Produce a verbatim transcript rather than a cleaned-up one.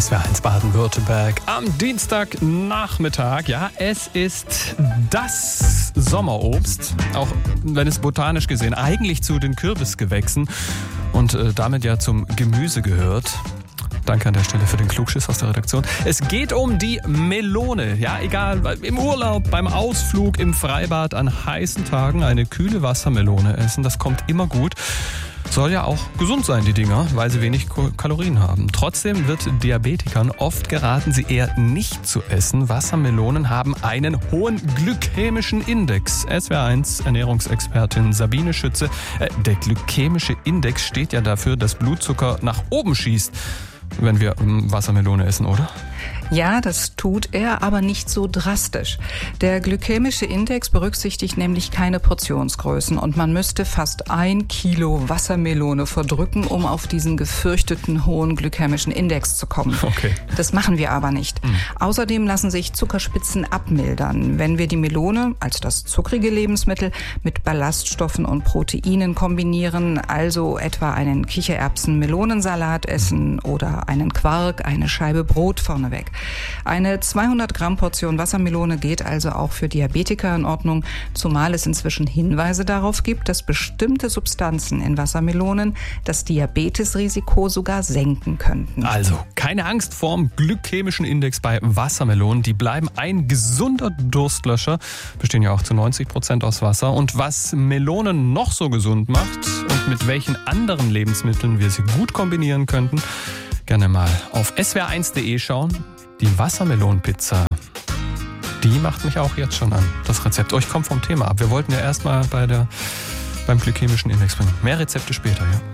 S W R eins Baden-Württemberg am Dienstagnachmittag. Ja, es ist das Sommerobst, auch wenn es botanisch gesehen eigentlich zu den Kürbisgewächsen und äh, damit ja zum Gemüse gehört. Danke an der Stelle für den Klugschiss aus der Redaktion. Es geht um die Melone. Ja, egal, im Urlaub, beim Ausflug, im Freibad, an heißen Tagen eine kühle Wassermelone essen. Das kommt immer gut. Soll ja auch gesund sein, die Dinger, weil sie wenig Kalorien haben. Trotzdem wird Diabetikern oft geraten, sie eher nicht zu essen. Wassermelonen haben einen hohen glykämischen Index. S W R eins Ernährungsexpertin Sabine Schütze. Äh, der glykämische Index steht ja dafür, dass Blutzucker nach oben schießt, wenn wir Wassermelone essen, oder? Ja, das tut er, aber nicht so drastisch. Der glykämische Index berücksichtigt nämlich keine Portionsgrößen und man müsste fast ein Kilo Wassermelone verdrücken, um auf diesen gefürchteten hohen glykämischen Index zu kommen. Okay. Das machen wir aber nicht. Mhm. Außerdem lassen sich Zuckerspitzen abmildern, wenn wir die Melone als das zuckrige Lebensmittel mit Ballaststoffen und Proteinen kombinieren, also etwa einen Kichererbsen-Melonensalat essen oder einen Quark, eine Scheibe Brot vorneweg. Eine zweihundert Gramm Portion Wassermelone geht also auch für Diabetiker in Ordnung, zumal es inzwischen Hinweise darauf gibt, dass bestimmte Substanzen in Wassermelonen das Diabetesrisiko sogar senken könnten. Also keine Angst vorm glykämischen Index bei Wassermelonen. Die bleiben ein gesunder Durstlöscher, bestehen ja auch zu neunzig Prozent aus Wasser. Und was Melonen noch so gesund macht und mit welchen anderen Lebensmitteln wir sie gut kombinieren könnten, gerne mal auf S W R eins punkt de schauen. Die Wassermelonenpizza, die macht mich auch jetzt schon an, das Rezept. Oh, ich komme vom Thema ab. Wir wollten ja erstmal bei der, beim glykämischen Index bringen. Mehr Rezepte später, ja.